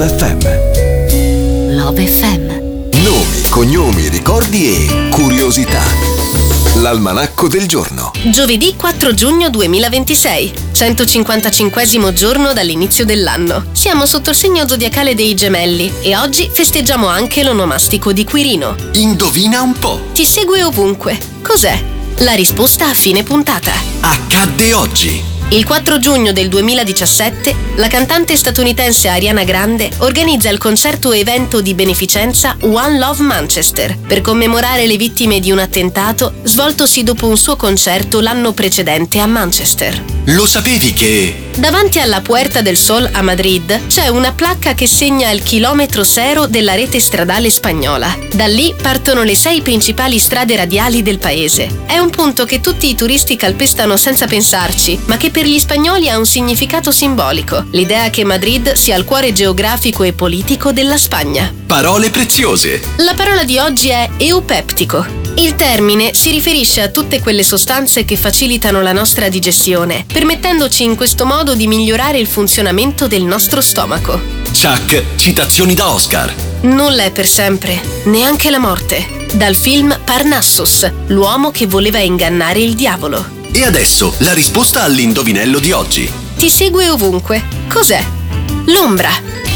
FM. Love FM. Nomi, cognomi, ricordi e curiosità. L'almanacco del giorno. Giovedì 4 giugno 2026, 155esimo giorno dall'inizio dell'anno. Siamo sotto il segno zodiacale dei Gemelli e oggi festeggiamo anche l'onomastico di Quirino. Indovina un po'. Ti segue ovunque. Cos'è? La risposta a fine puntata. Accadde oggi. Il 4 giugno del 2017, la cantante statunitense Ariana Grande organizza il concerto evento di beneficenza One Love Manchester per commemorare le vittime di un attentato svoltosi dopo un suo concerto l'anno precedente a Manchester. Lo sapevi che... Davanti alla Puerta del Sol a Madrid c'è una placca che segna il chilometro zero della rete stradale spagnola. Da lì partono le 6 principali strade radiali del paese. È un punto che tutti i turisti calpestano senza pensarci, ma che per gli spagnoli ha un significato simbolico: l'idea che Madrid sia il cuore geografico e politico della Spagna. Parole preziose. La parola di oggi è eupeptico. Il termine si riferisce a tutte quelle sostanze che facilitano la nostra digestione, permettendoci in questo modo di migliorare il funzionamento del nostro stomaco. Chuck, citazioni da Oscar. Nulla è per sempre, neanche la morte. Dal film Parnassus, l'uomo che voleva ingannare il diavolo. E adesso la risposta all'indovinello di oggi. Ti segue ovunque. Cos'è? L'ombra.